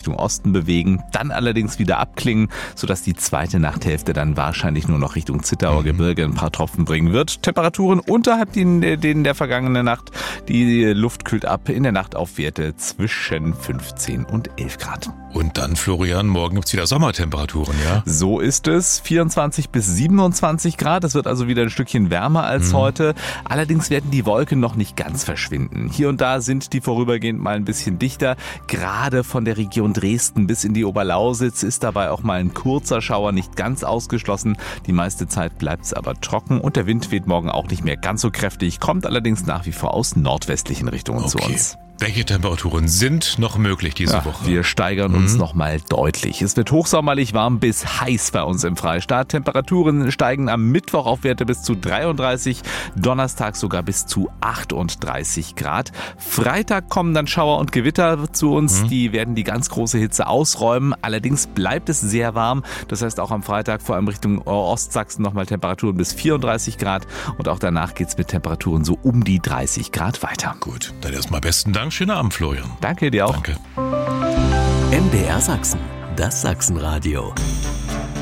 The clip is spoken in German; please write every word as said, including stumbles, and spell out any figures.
Richtung Osten bewegen, dann allerdings wieder abklingen, sodass die zweite Nachthälfte dann wahrscheinlich nur noch Richtung Zittauer Gebirge ein paar Tropfen bringen wird. Temperaturen unterhalb denen der vergangenen Nacht. Die Luft kühlt ab, in der Nacht auf Werte zwischen fünfzehn und elf Grad. Und dann, Florian, morgen gibt's wieder Sommertemperaturen, ja? So ist es. vierundzwanzig bis siebenundzwanzig Grad. Es wird also wieder ein Stückchen wärmer als mhm. heute. Allerdings werden die Wolken noch nicht ganz verschwinden. Hier und da sind die vorübergehend mal ein bisschen dichter. Gerade von der Region Dresden bis in die Oberlausitz ist dabei auch mal ein kurzer Schauer nicht ganz ausgeschlossen. Die meiste Zeit bleibt's aber trocken und der Wind weht morgen auch nicht mehr ganz so kräftig, kommt allerdings nach wie vor aus nordwestlichen Richtungen okay. zu uns. Welche Temperaturen sind noch möglich diese ja, Woche? Wir steigern uns mhm. nochmal deutlich. Es wird hochsommerlich warm bis heiß bei uns im Freistaat. Temperaturen steigen am Mittwoch auf Werte bis zu dreiunddreißig, Donnerstag sogar bis zu achtunddreißig Grad. Freitag kommen dann Schauer und Gewitter zu uns. Mhm. Die werden die ganz große Hitze ausräumen. Allerdings bleibt es sehr warm. Das heißt auch am Freitag vor allem Richtung Ostsachsen nochmal Temperaturen bis vierunddreißig Grad. Und auch danach geht's mit Temperaturen so um die dreißig Grad weiter. Gut, dann erstmal besten Dank. Schönen Abend, Florian. Danke dir auch. Danke. M D R Sachsen, das Sachsenradio.